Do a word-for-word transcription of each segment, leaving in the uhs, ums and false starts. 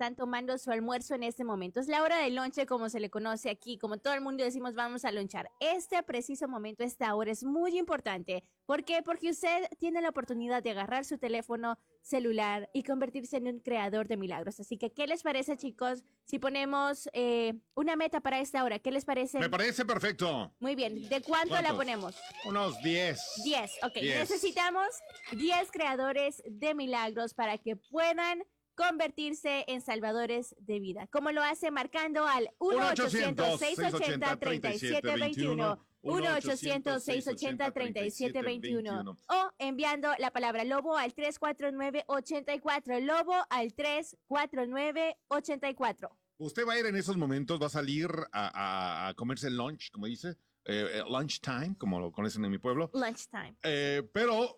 están tomando su almuerzo en este momento. Es la hora del lonche, como se le conoce aquí, como todo el mundo decimos vamos a lonchar. Este preciso momento, esta hora es muy importante. ¿Por qué? Porque usted tiene la oportunidad de agarrar su teléfono celular y convertirse en un creador de milagros. Así que, ¿qué les parece, chicos, si ponemos eh, una meta para esta hora? ¿Qué les parece? Me parece perfecto. Muy bien. ¿De cuánto ¿Cuántos? la ponemos? Unos diez. diez, ok. diez. Necesitamos diez creadores de milagros para que puedan convertirse en salvadores de vida. ¿Cómo lo hace? Marcando al uno ochocientos, seiscientos ochenta, treinta y siete veintiuno. uno ochocientos, seiscientos ochenta, treinta y siete veintiuno. O enviando la palabra lobo al tres cuatro nueve, ocho cuatro. Lobo al tres cuatro nueve, ocho cuatro. Usted va a ir en esos momentos, va a salir a, a, a comerse el lunch, como dice, eh, lunch time, como lo conocen en mi pueblo. Lunch time. Eh, pero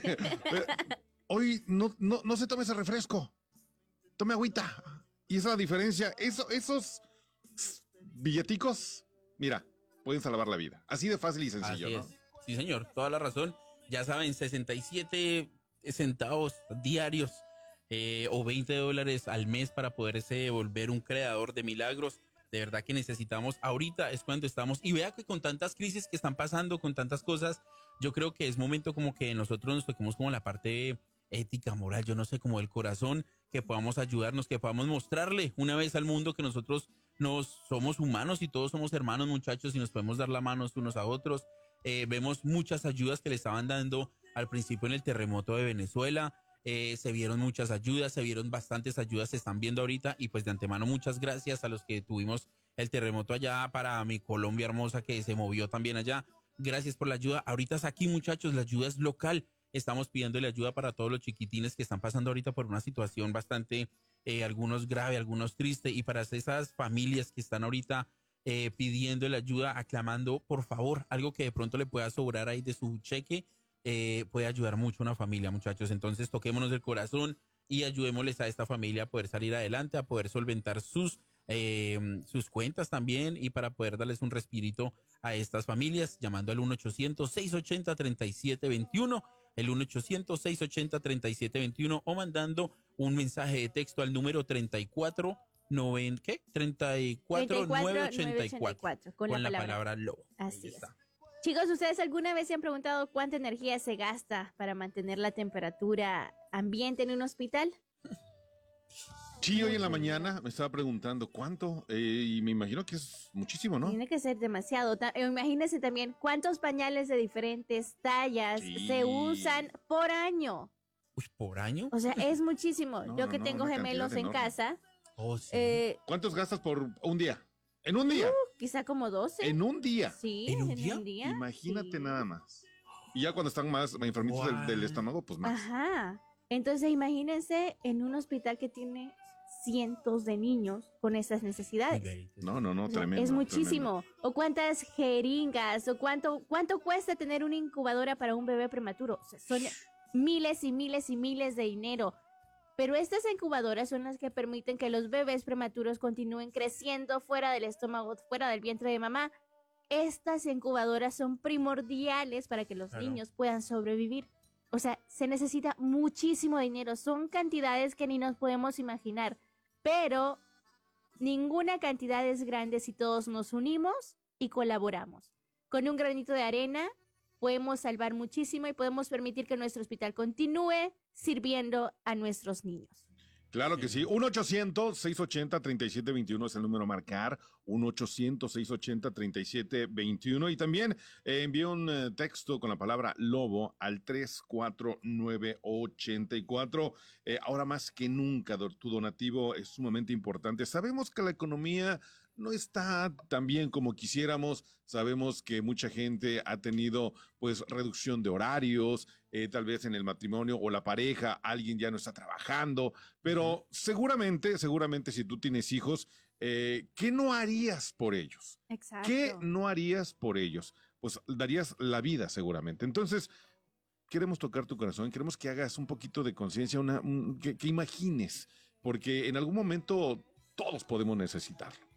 hoy no, no, no se tome ese refresco. Tome agüita. Y esa es la diferencia. Eso, esos billeticos, mira, pueden salvar la vida. Así de fácil y sencillo, Así ¿no? es. Sí, señor, toda la razón. Ya saben, sesenta y siete centavos diarios eh, o veinte dólares al mes para poderse volver un creador de milagros. De verdad que necesitamos, ahorita es cuando estamos, y vea que con tantas crisis que están pasando, con tantas cosas, yo creo que es momento como que nosotros nos toquemos como la parte ética, moral, yo no sé, como del corazón, que podamos ayudarnos, que podamos mostrarle una vez al mundo que nosotros nos somos humanos y todos somos hermanos, muchachos, y nos podemos dar la mano unos a otros. Eh, vemos muchas ayudas que le estaban dando al principio en el terremoto de Venezuela. Eh, se vieron muchas ayudas, se vieron bastantes ayudas, se están viendo ahorita, y pues de antemano muchas gracias a los que tuvimos el terremoto allá, para mi Colombia hermosa que se movió también allá. Gracias por la ayuda. Ahorita es aquí, muchachos, la ayuda es local. Estamos pidiéndole ayuda para todos los chiquitines que están pasando ahorita por una situación bastante, eh, algunos grave, algunos triste, y para esas familias que están ahorita eh, pidiéndole ayuda, aclamando, por favor, algo que de pronto le pueda sobrar ahí de su cheque, eh, puede ayudar mucho a una familia, muchachos. Entonces toquémonos del corazón y ayudémosles a esta familia a poder salir adelante, a poder solventar sus eh, sus cuentas también, y para poder darles un respirito a estas familias, llamando al uno ochocientos, seiscientos ochenta, treinta y siete veintiuno, el uno ochocientos, seiscientos ochenta, treinta y siete veintiuno, o mandando un mensaje de texto al número treinta y cuatro, nueve, ¿qué? treinta y cuatro, nueve ochenta y cuatro, con, con la palabra, palabra lobo. Así es. Chicos, ¿ustedes alguna vez se han preguntado cuánta energía se gasta para mantener la temperatura ambiente en un hospital? Sí, hoy en la mañana me estaba preguntando cuánto, eh, y me imagino que es muchísimo, ¿no? Tiene que ser demasiado. Ta- eh, imagínense también cuántos pañales de diferentes tallas Sí. se usan por año. Uy, ¿por año? O sea, es muchísimo. No, Yo no, que no, tengo una gemelos cantidad en enorme. casa, Oh, sí. eh, ¿Cuántos gastas por un día? ¿En un día? uh, quizá como doce. ¿En un día? Sí, ¿En un día? Imagínate sí. nada más. Y ya cuando están más enfermitos del, Wow. del estómago, pues más. Ajá. Entonces imagínense en un hospital que tiene cientos de niños con esas necesidades. No, no, no, O sea, tremendo. es muchísimo. Tremendo. O cuántas jeringas, o cuánto, cuánto cuesta tener una incubadora para un bebé prematuro. O sea, son miles y miles y miles de dinero. Pero estas incubadoras son las que permiten que los bebés prematuros continúen creciendo fuera del estómago, fuera del vientre de mamá. Estas incubadoras son primordiales para que los Claro. niños puedan sobrevivir. O sea, se necesita muchísimo dinero. Son cantidades que ni nos podemos imaginar. Pero ninguna cantidad es grande si todos nos unimos y colaboramos. Con un granito de arena podemos salvar muchísimo y podemos permitir que nuestro hospital continúe sirviendo a nuestros niños. Claro que sí. uno ochocientos, seiscientos ochenta, treinta y siete veintiuno es el número a marcar. uno ochocientos, seiscientos ochenta, treinta y siete veintiuno. Y también eh, envía un eh, texto con la palabra lobo al tres cuatro nueve, ocho cuatro. Eh, ahora más que nunca, do- tu donativo es sumamente importante. Sabemos que la economía no está tan bien como quisiéramos. Sabemos que mucha gente ha tenido pues reducción de horarios, eh, tal vez en el matrimonio o la pareja, alguien ya no está trabajando, pero seguramente, seguramente si tú tienes hijos, eh, ¿qué no harías por ellos? Exacto. ¿Qué no harías por ellos? Pues darías la vida seguramente. Entonces, queremos tocar tu corazón, queremos que hagas un poquito de conciencia, una, un- que, que imagines, porque en algún momento todos podemos necesitarlo.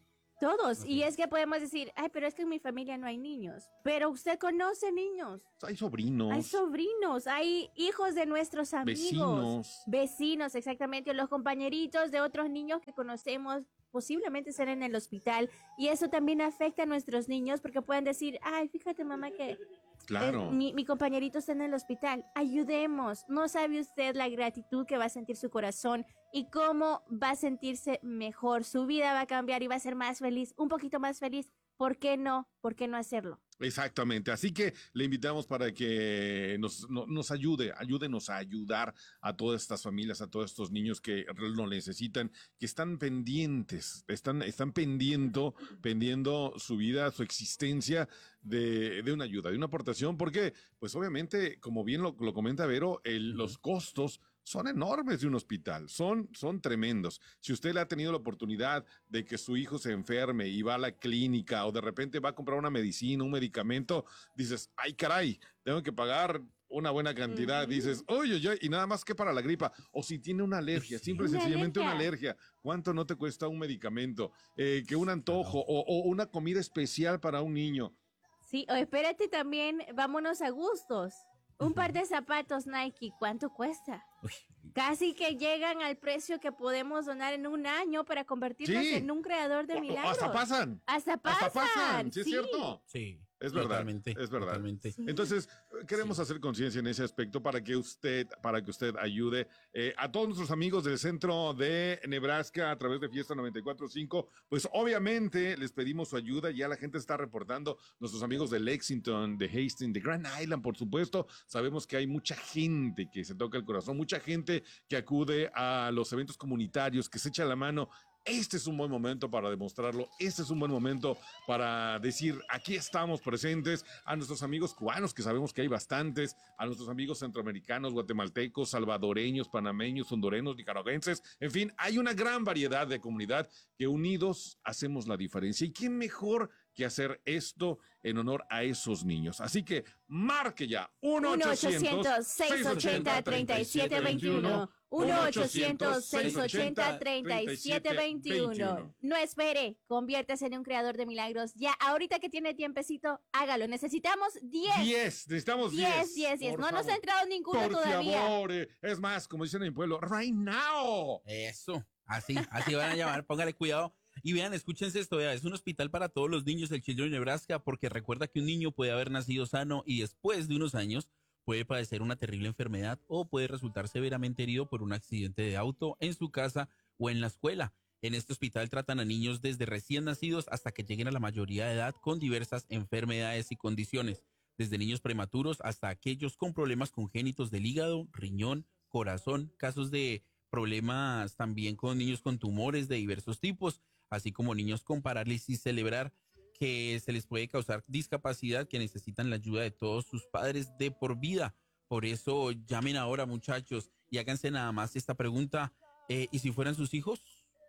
todos. Así Y es. es que podemos decir, ay, pero es que en mi familia no hay niños. Pero usted conoce niños. Hay sobrinos. Hay sobrinos, hay hijos de nuestros amigos. Vecinos. Vecinos, exactamente. Los compañeritos de otros niños que conocemos posiblemente estén en el hospital. Y eso también afecta a nuestros niños porque pueden decir, ay, fíjate mamá que Claro. eh, mi, mi compañerito está en el hospital. Ayudemos. No sabe usted la gratitud que va a sentir su corazón y cómo va a sentirse mejor. Su vida va a cambiar y va a ser más feliz, un poquito más feliz. ¿Por qué no? ¿Por qué no hacerlo? Exactamente. Así que le invitamos para que nos, no- nos ayude, ayúdenos a ayudar a todas estas familias, a todos estos niños que lo necesitan, que están pendientes, están, están pendiendo, pendiendo su vida, su existencia de, de una ayuda, de una aportación, porque, pues obviamente, como bien lo, lo comenta Vero, el- Ujú. los costos son enormes de un hospital, son, son tremendos. Si usted le ha tenido la oportunidad de que su hijo se enferme y va a la clínica o de repente va a comprar una medicina, un medicamento, dices, ay caray, tengo que pagar una buena cantidad, Ujú. dices, oye, oye, y nada más que para la gripa, o si tiene una alergia, Sí. simple y Una sencillamente una alergia. alergia, ¿cuánto no te cuesta un medicamento? Eh, que un antojo o, o una comida especial para un niño. Sí, o espérate también, vámonos a gustos. Un par de zapatos Nike, ¿cuánto cuesta? Uy, Casi que llegan al precio que podemos donar en un año para convertirnos Sí. en un creador de O- o milagros. hasta pasan, Hasta pasan. hasta pasan, ¿sí es sí. cierto? sí, Es verdad, totalmente, es verdad. totalmente. Sí. Entonces, eh, queremos Sí. hacer conciencia en ese aspecto para que usted, para que usted ayude eh, a todos nuestros amigos del centro de Nebraska a través de Fiesta noventa y cuatro punto cinco. Pues obviamente les pedimos su ayuda, ya la gente está reportando, nuestros amigos de Lexington, de Hastings, de Grand Island, por supuesto. Sabemos que hay mucha gente que se toca el corazón, mucha gente que acude a los eventos comunitarios, que se echa la mano. Este es un buen momento para demostrarlo. Este es un buen momento para decir, aquí estamos presentes, a nuestros amigos cubanos, que sabemos que hay bastantes, a nuestros amigos centroamericanos, guatemaltecos, salvadoreños, panameños, hondureños, nicaragüenses. En fin, hay una gran variedad de comunidad que unidos hacemos la diferencia. ¿Y quién mejor que hacer esto en honor a esos niños? Así que marque ya uno uno ochocientos ochocientos seis ochenta treinta y siete veintiuno. uno ochocientos seis ochenta treinta y siete veintiuno. No espere, conviértase en un creador de milagros. Ya, ahorita que tiene tiempecito, hágalo. Necesitamos diez. diez, necesitamos diez, diez. diez, diez. por No nos favor. ha entrado ninguno Por todavía. favor, eh, es más, como dicen en mi pueblo, right now. Eso, así, así van a llamar, póngale cuidado. Y vean, escúchense esto, vea, es un hospital para todos los niños del Children de Nebraska, porque recuerda que un niño puede haber nacido sano y después de unos años puede padecer una terrible enfermedad o puede resultar severamente herido por un accidente de auto en su casa o en la escuela. En este hospital tratan a niños desde recién nacidos hasta que lleguen a la mayoría de edad con diversas enfermedades y condiciones, desde niños prematuros hasta aquellos con problemas congénitos del hígado, riñón, corazón, casos de problemas también con niños con tumores de diversos tipos, así como niños con parálisis cerebral que se les puede causar discapacidad, que necesitan la ayuda de todos sus padres de por vida. Por eso llamen ahora, muchachos, y háganse nada más esta pregunta. Eh, ¿y si fueran sus hijos?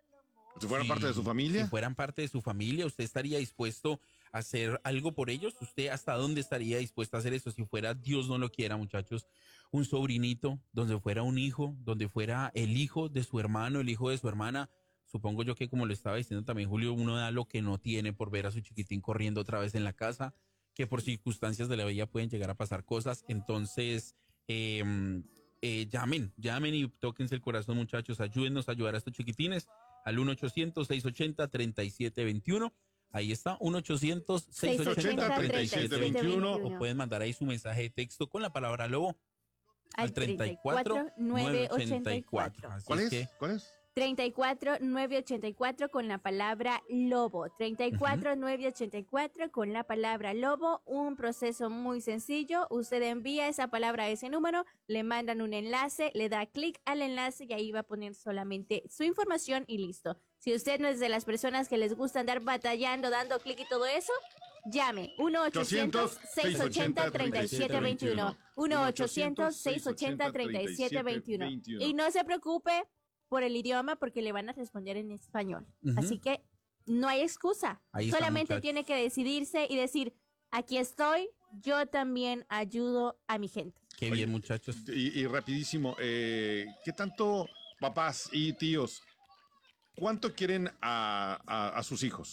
Si fueran Si- parte de su familia. Si fueran parte de su familia, ¿usted estaría dispuesto a hacer algo por ellos? ¿Usted hasta dónde estaría dispuesto a hacer eso? Si fuera, Dios no lo quiera, muchachos, un sobrinito, donde fuera un hijo, donde fuera el hijo de su hermano, el hijo de su hermana. Supongo yo que, como lo estaba diciendo también Julio, uno da lo que no tiene por ver a su chiquitín corriendo otra vez en la casa, que por circunstancias de la vida pueden llegar a pasar cosas. Entonces, eh, eh, llamen, llamen y tóquense el corazón, muchachos. Ayúdennos a ayudar a estos chiquitines al uno ochocientos seis ochenta treinta y siete veintiuno. Ahí está, uno ochocientos seis ochenta treinta y siete veintiuno. O pueden mandar ahí su mensaje de texto con la palabra lobo al treinta y cuatro nueve ochenta y cuatro. Así ¿Cuál es es? que ¿Cuál es? treinta y cuatro nueve ochenta y cuatro con la palabra lobo. treinta y cuatro nueve ochenta y cuatro con la palabra lobo. Un proceso muy sencillo. Usted envía esa palabra a ese número, le mandan un enlace, le da clic al enlace y ahí va a poner solamente su información y listo. Si usted no es de las personas que les gusta andar batallando, dando clic y todo eso, llame uno ochocientos seis ochenta treinta y siete veintiuno. uno ochocientos seis ochenta treinta y siete veintiuno. Y no se preocupe por el idioma porque le van a responder en español. Ujú. Así que no hay excusa. Ahí está, Solamente muchachos. tiene que decidirse y decir, aquí estoy, yo también ayudo a mi gente. qué Oye, bien, muchachos. Y, y rapidísimo, eh, ¿qué tanto papás y tíos, cuánto quieren a, a- a sus hijos?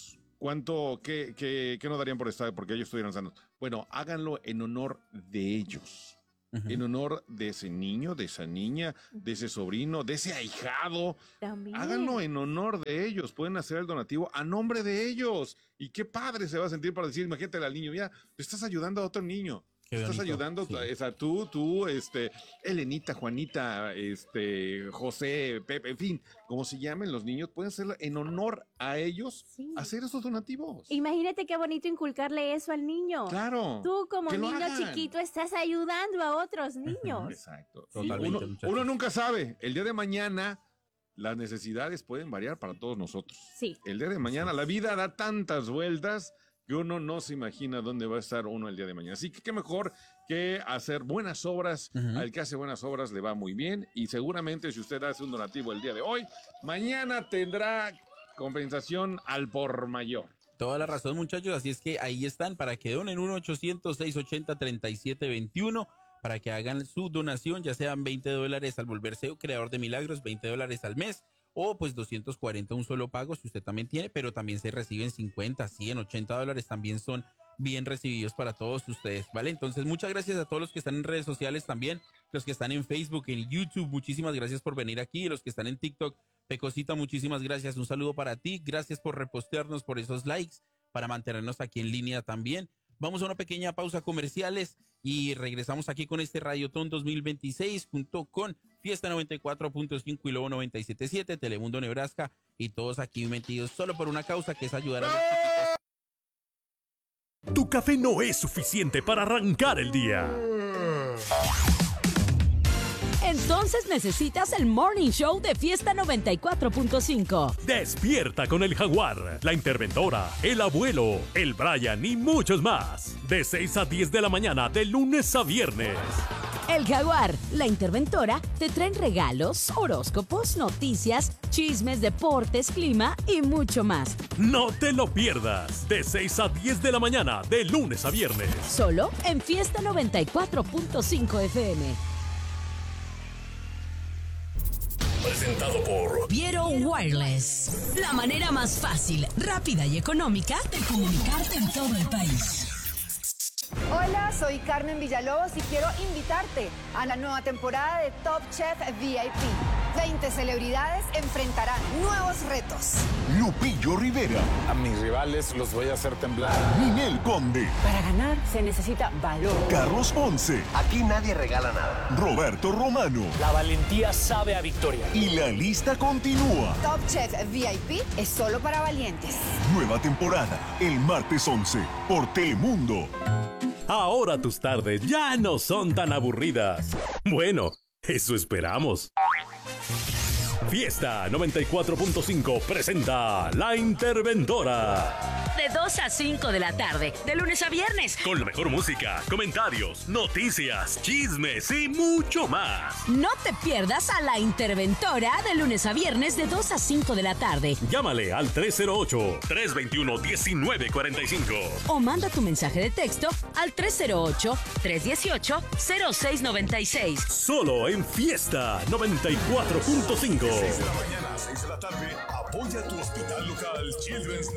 ¿cuánto, qué, qué, qué nos darían por estar, porque ellos estuvieran sanos? Bueno, háganlo en honor de ellos. Uh-huh. En honor de ese niño, de esa niña, de ese sobrino, de ese ahijado. También. Háganlo en honor de ellos. Pueden hacer el donativo a nombre de ellos. Y qué padre se va a sentir para decir, imagínate al niño, mira, te estás ayudando a otro niño. Qué estás bonito. Ayudando, sí. O sea, tú, tú, este, Elenita, Juanita, este, José, Pepe, en fin, como se llamen los niños, pueden hacerlo en honor a ellos, sí. Hacer esos donativos. Imagínate qué bonito inculcarle eso al niño. Claro. Tú como niño chiquito estás ayudando a otros niños. Exacto. Sí. Uno, uno nunca sabe, el día de mañana las necesidades pueden variar para todos nosotros. Sí. El día de mañana, sí. La vida da tantas vueltas que uno no se imagina dónde va a estar uno el día de mañana. Así que qué mejor que hacer buenas obras. Uh-huh. Al que hace buenas obras le va muy bien. Y seguramente si usted hace un donativo el día de hoy, mañana tendrá compensación al por mayor. Toda la razón, muchachos. Así es que ahí están para que donen uno ochocientos seiscientos ochenta treinta y siete veintiuno. Para que hagan su donación, ya sean veinte dólares al volverse creador de milagros, veinte dólares al mes. O pues doscientos cuarenta un solo pago si usted también tiene, pero también se reciben cincuenta, cien, ochenta dólares, también son bien recibidos para todos ustedes, ¿vale? Entonces muchas gracias a todos los que están en redes sociales también, los que están en Facebook, en YouTube, muchísimas gracias por venir aquí, los que están en TikTok, Pecosita, muchísimas gracias, un saludo para ti, gracias por repostearnos, por esos likes, para mantenernos aquí en línea también. Vamos a una pequeña pausa comerciales y regresamos aquí con este Radiotón dos mil veintiséis junto con Fiesta noventa y cuatro punto cinco y Lobo noventa y siete punto siete, Telemundo Nebraska y todos aquí metidos solo por una causa que es ayudar a los chiquitos. Tu café no es suficiente para arrancar el día. Entonces necesitas el Morning Show de Fiesta noventa y cuatro punto cinco. Despierta con el Jaguar, la Interventora, el Abuelo, el Brian y muchos más. De seis a diez de la mañana, de lunes a viernes. El Jaguar, la Interventora, te traen regalos, horóscopos, noticias, chismes, deportes, clima y mucho más. No te lo pierdas. De seis a diez de la mañana, de lunes a viernes. Solo en Fiesta noventa y cuatro punto cinco F M. Presentado por Viero Wireless. La manera más fácil, rápida y económica de comunicarte en todo el país. Hola, soy Carmen Villalobos y quiero invitarte a la nueva temporada de Top Chef V I P. veinte celebridades enfrentarán nuevos retos. Lupillo Rivera. A mis rivales los voy a hacer temblar. Ninel Conde. Para ganar se necesita valor. Carlos Ponce. Aquí nadie regala nada. Roberto Romano. La valentía sabe a victoria. Y la lista continúa. Top Chef V I P es solo para valientes. Nueva temporada, el martes once, por Telemundo. Ahora tus tardes ya no son tan aburridas. Bueno, eso esperamos. Fiesta noventa y cuatro punto cinco presenta La Interventora. De dos a cinco de la tarde, de lunes a viernes. Con la mejor música, comentarios, noticias, chismes y mucho más. No te pierdas a La Interventora de lunes a viernes de dos a cinco de la tarde. Llámale al tres cero ocho, tres dos uno, uno nueve cuatro cinco. O manda tu mensaje de texto al tres cero ocho, tres uno ocho, cero seis nueve seis. Solo en Fiesta noventa y cuatro punto cinco. seis de la mañana, seis de la tarde, apoya tu hospital local Children's